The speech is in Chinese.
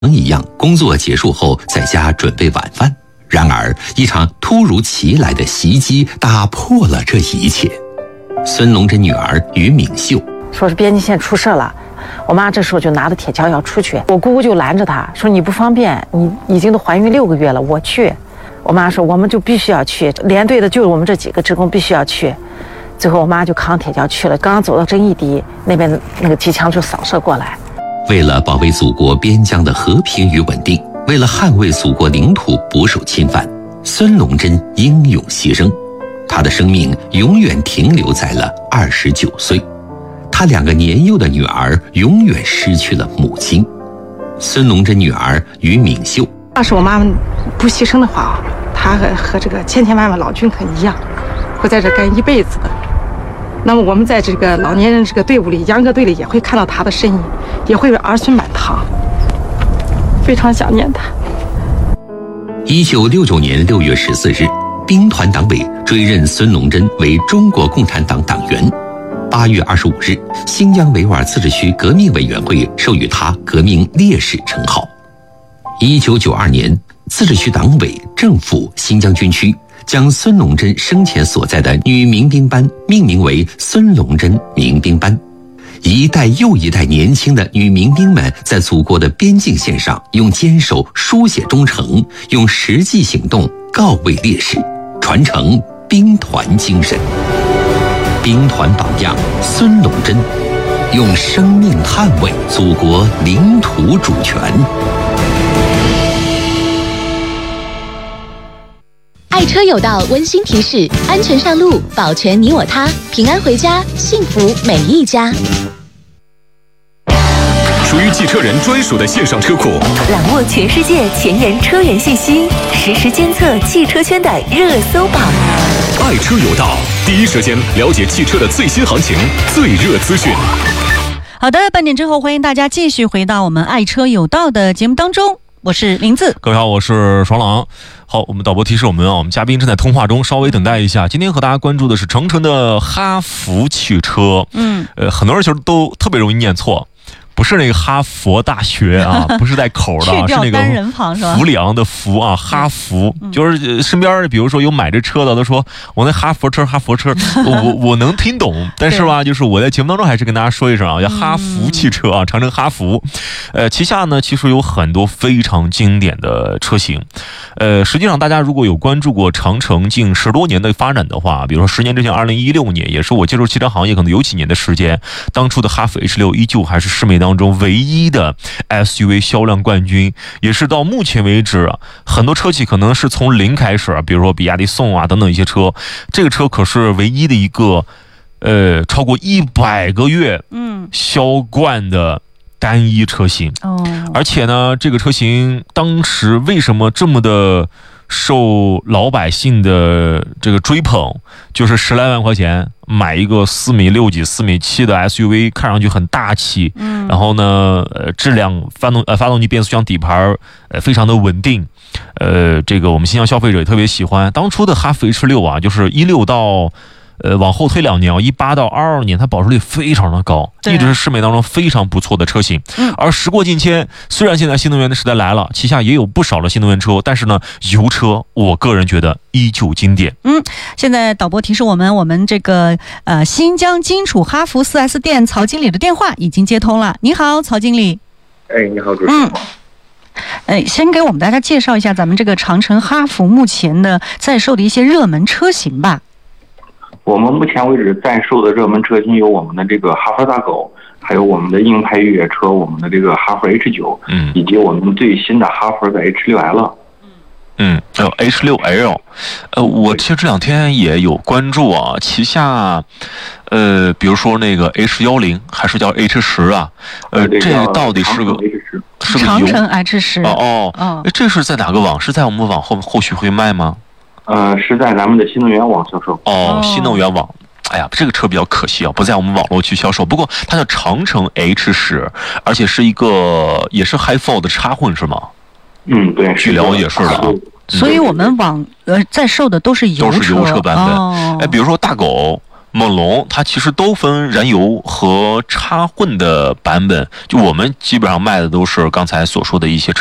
一样，工作结束后在家准备晚饭。然而，一场突如其来的袭击打破了这一切。孙龙珍女儿于敏秀说是边境线出事了，我妈这时候就拿着铁锹要出去，我姑姑就拦着她说：“你不方便，你已经都怀孕6个月了，我去。”我妈说：“我们就必须要去，连队的就是我们这几个职工必须要去。”最后我妈就扛铁锹去了，刚刚走到真义堤那边，那个机枪就扫射过来。 为了保卫祖国边疆的和平与稳定，为了捍卫祖国领土不受侵犯，孙龙珍英勇牺牲，她的生命永远停留在了29岁。她2个年幼的女儿永远失去了母亲。孙龙珍女儿于敏秀， 要是我妈妈不牺牲的话，她和这个千万老军可一样，会在这干一辈子的。那么我们在这个老年人这个队伍里，秧歌队里也会看到她的身影，也会儿孙满堂，非常想念她。 1969年6月14日，兵团党委追认孙龙珍为中国共产党党员。8月25日，新疆维吾尔自治区革命委员会授予他革命烈士称号。1992年，自治区党委、政府、新疆军区将孙龙珍生前所在的女民兵班命名为孙龙珍民兵班。一代又一代年轻的女民兵们在祖国的边境线上，用坚守书写忠诚，用实际行动告慰烈士，传承兵团精神。兵团榜样孙龙珍，用生命捍卫祖国领土主权。 爱车有道温馨提示：安全上路，保全你我他，平安回家，幸福每一家。 属于汽车人专属的线上车库， 掌握全世界前沿车源信息，实时监测汽车圈的热搜榜。 爱车有道，第一时间了解汽车的最新行情、最热资讯。 好的，半点之后，欢迎大家继续回到我们爱车有道的节目当中。我是林子， 各位好，我是爽朗。好，我们导播提示我们嘉宾正在通话中，稍微等待一下。今天和大家关注的是长城的哈弗汽车。很多人其实都特别容易念错。不是那个哈佛大学啊，不是带口的，是那个弗里昂的弗啊，哈弗。就是身边比如说有买这车的都说我那哈佛车，我能听懂，但是吧，就是我在节目当中还是跟大家说一声啊，叫哈弗汽车啊，长城哈弗。旗下呢其实有很多非常经典的车型。实际上大家如果有关注过长城近10多年的发展的话，比如说10年之前2016年，也是我接触汽车行业可能有几年的时间，当初的哈弗 H6 依旧还是市面当中唯一的 SUV 销量冠军，也是到目前为止很多车企可能是从0开始，比如说比亚迪宋啊等等一些车，这个车可是唯一的一个超过100个月销冠的单一车型。而且呢，这个车型当时为什么这么的受老百姓的这个追捧，就是10来万块钱买一个4.6米、4.7米的 SUV， 看上去很大气，然后呢，质量发动机、变速箱、底盘非常的稳定，这个我们新疆消费者也特别喜欢。当初的哈弗 H6 啊，就是16到往后推2年18到22年，它保值率非常的高，一直是市面当中非常不错的车型。而时过境迁，虽然现在新能源的时代来了，旗下也有不少的新能源车，但是呢，油车我个人觉得依旧经典。 现在导播提示我们这个新疆金楚哈弗 4S 店曹经理的电话已经接通了。你好，曹经理。 你好，主持人。 先给我们大家介绍一下咱们这个长城哈弗目前的在售的一些热门车型吧。 我们目前为止在售的热门车型有我们的这个哈弗大狗，还有我们的硬派越野车，我们的这个哈弗 H9，以及我们最新的哈弗的 H6L。 还有 H6L。我其实这2天也有关注啊，旗下比如说那个 H10还是叫 H10啊，这到底是个长城 H10。 这是在哪个网？是在我们网后续会卖吗？ 是在咱们的新能源网销售。 新能源网。哎呀，这个车比较可惜啊，不在我们网络去销售。不过它叫长城 H10，而且是一个也是 Hi4 的插混是吗？ 对， 据了解是的啊。 所以我们网在售的都是油车版本。比如说大狗猛龙，它其实都分燃油和插混的版本。就我们基本上卖的都是刚才所说的一些